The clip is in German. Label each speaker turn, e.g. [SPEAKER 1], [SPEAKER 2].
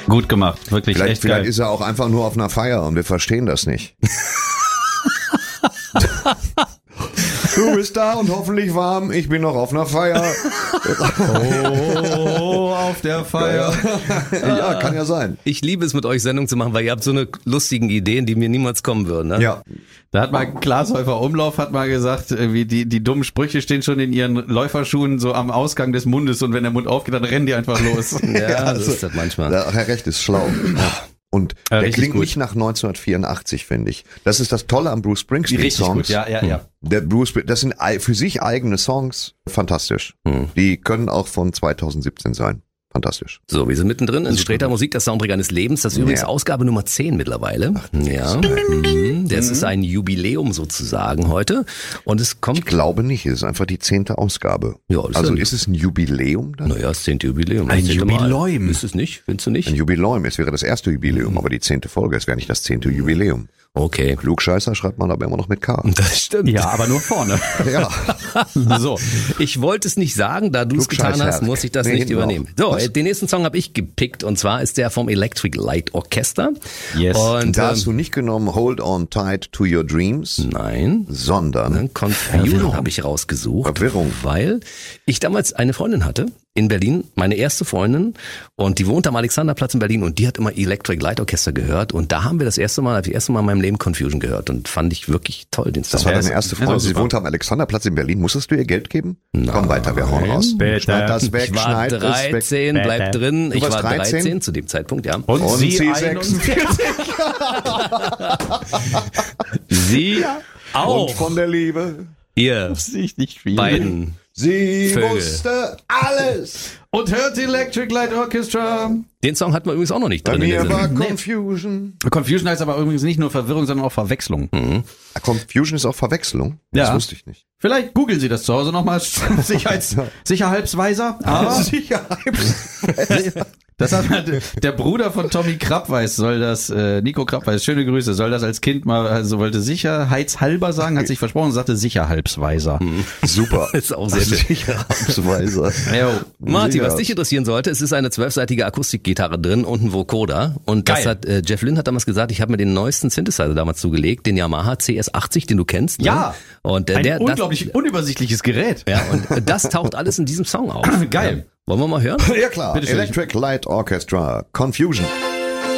[SPEAKER 1] Gut gemacht, wirklich echt
[SPEAKER 2] Vielleicht
[SPEAKER 1] geil.
[SPEAKER 2] ist er auch einfach nur auf einer Feier und wir verstehen das nicht. Du bist da und hoffentlich warm, ich bin noch auf einer Feier.
[SPEAKER 1] Oh, auf der Feier.
[SPEAKER 2] Ja, kann ja sein.
[SPEAKER 3] Ich liebe es, mit euch Sendung zu machen, weil ihr habt so eine lustigen Ideen, die mir niemals kommen würden. Ne?
[SPEAKER 2] Ja.
[SPEAKER 1] Da hat mal Glashäufer Umlauf hat mal gesagt, wie die dummen Sprüche stehen schon in ihren Läuferschuhen so am Ausgang des Mundes und wenn der Mund aufgeht, dann rennen die einfach los.
[SPEAKER 3] Ja, so ist das manchmal.
[SPEAKER 2] Da hat er recht, ist schlau. Und der
[SPEAKER 1] richtig
[SPEAKER 2] klingt
[SPEAKER 1] gut.
[SPEAKER 2] nicht nach 1984, finde ich. Das ist das Tolle am Bruce Springsteen-Songs.
[SPEAKER 1] ja.
[SPEAKER 2] Der das sind für sich eigene Songs. Fantastisch. Die können auch von 2017 sein. Fantastisch.
[SPEAKER 3] So, wir sind mittendrin in Streter Musik, der Soundtrack eines Lebens. Das ist übrigens
[SPEAKER 2] Ja.
[SPEAKER 3] Ausgabe Nummer 10 mittlerweile. Ja. Das ist ein Jubiläum sozusagen heute. Und es kommt.
[SPEAKER 2] Ich glaube nicht, es ist einfach die 10. Ausgabe.
[SPEAKER 3] Ja, das
[SPEAKER 2] Also
[SPEAKER 3] ist
[SPEAKER 2] ist es ein Jubiläum dann?
[SPEAKER 3] Naja, das 10. Jubiläum.
[SPEAKER 1] Ein
[SPEAKER 3] Das 10. Mal.
[SPEAKER 1] Jubiläum.
[SPEAKER 3] Ist es nicht? Findest du nicht?
[SPEAKER 2] Ein Jubiläum, es wäre das erste Jubiläum, aber die 10. Folge, es wäre nicht das 10. Jubiläum.
[SPEAKER 3] Okay.
[SPEAKER 2] Klugscheißer schreibt man aber immer noch mit K.
[SPEAKER 3] Das stimmt.
[SPEAKER 1] Ja, aber nur vorne.
[SPEAKER 2] Ja.
[SPEAKER 3] So, ich wollte es nicht sagen, da du es getan hast,
[SPEAKER 2] Klugscheißherr.
[SPEAKER 3] muss ich das
[SPEAKER 2] Nee,
[SPEAKER 3] nicht
[SPEAKER 2] hinten
[SPEAKER 3] übernehmen.
[SPEAKER 2] auch.
[SPEAKER 3] So,
[SPEAKER 2] Was?
[SPEAKER 3] den nächsten Song habe ich gepickt und zwar ist der vom Electric Light Orchestra.
[SPEAKER 1] Yes.
[SPEAKER 3] Und
[SPEAKER 2] Da hast du nicht genommen Hold on tight to your dreams,
[SPEAKER 3] nein,
[SPEAKER 2] sondern
[SPEAKER 3] Confusion habe ich rausgesucht.
[SPEAKER 2] Verwirrung.
[SPEAKER 3] Weil ich damals eine Freundin hatte in Berlin, meine erste Freundin, und die wohnt am Alexanderplatz in Berlin und die hat immer Electric Light Orchestra gehört und da haben wir das erste Mal in meinem Leben Confusion gehört und fand ich wirklich toll, den Song.
[SPEAKER 2] das war deine
[SPEAKER 1] ist-
[SPEAKER 2] erste
[SPEAKER 1] ist auch
[SPEAKER 2] Freundin. Sie
[SPEAKER 1] super.
[SPEAKER 2] wohnt am Alexanderplatz in Berlin. Musstest du ihr Geld geben?
[SPEAKER 3] Nein.
[SPEAKER 2] Komm weiter, wir hauen raus.
[SPEAKER 1] Bitte.
[SPEAKER 2] Schneid das weg,
[SPEAKER 3] Ich war
[SPEAKER 2] schneid es weg.
[SPEAKER 3] 13, bleib drin. Ich
[SPEAKER 2] warst
[SPEAKER 3] war
[SPEAKER 2] 13?
[SPEAKER 3] 13 zu dem Zeitpunkt, ja.
[SPEAKER 1] Und,
[SPEAKER 2] Und
[SPEAKER 1] sie
[SPEAKER 2] sie
[SPEAKER 1] 41.
[SPEAKER 3] Sie
[SPEAKER 2] Und
[SPEAKER 3] auch.
[SPEAKER 2] von der Liebe.
[SPEAKER 3] Ihr
[SPEAKER 1] Sich nicht viel.
[SPEAKER 3] beiden.
[SPEAKER 2] Sie
[SPEAKER 3] Vögel.
[SPEAKER 2] wusste alles.
[SPEAKER 1] Und hört Electric Light Orchestra.
[SPEAKER 3] Den Song hatten wir übrigens auch noch nicht
[SPEAKER 2] Bei
[SPEAKER 3] drin in der
[SPEAKER 2] mir war
[SPEAKER 3] Sendung.
[SPEAKER 2] Confusion.
[SPEAKER 1] Confusion heißt aber übrigens nicht nur Verwirrung, sondern auch Verwechslung.
[SPEAKER 2] Confusion ist auch Verwechslung? Das
[SPEAKER 1] Ja.
[SPEAKER 2] wusste ich nicht.
[SPEAKER 1] Vielleicht googeln Sie das zu Hause nochmal. Sicherheitsweiser. Aber das hat der Bruder von Tommy Krabweis soll das, Nico Krabweis, schöne Grüße, soll das als Kind mal, also wollte sicherheitshalber sagen, hat sich versprochen und sagte sicherhalbsweiser.
[SPEAKER 2] Super.
[SPEAKER 3] Ist auch sehr schön.
[SPEAKER 2] Sicherheitsweise.
[SPEAKER 1] Jo.
[SPEAKER 3] Martin, was
[SPEAKER 2] Sicher.
[SPEAKER 3] dich interessieren sollte, es ist eine 12-seitige Akustikgitarre drin und ein Vocoder. Und das
[SPEAKER 1] Geil.
[SPEAKER 3] hat Jeff Lynne hat damals gesagt, ich habe mir den neuesten Synthesizer damals zugelegt, den Yamaha CS80, den du kennst. Ne?
[SPEAKER 1] Ja.
[SPEAKER 3] Und
[SPEAKER 1] Ein
[SPEAKER 3] der
[SPEAKER 1] unglaublich unübersichtliches Gerät.
[SPEAKER 3] ja, und das taucht alles in diesem Song auf.
[SPEAKER 1] Geil.
[SPEAKER 3] Wollen wir mal hören?
[SPEAKER 2] Ja klar.
[SPEAKER 1] Bitteschön.
[SPEAKER 2] Electric Light Orchestra. Confusion.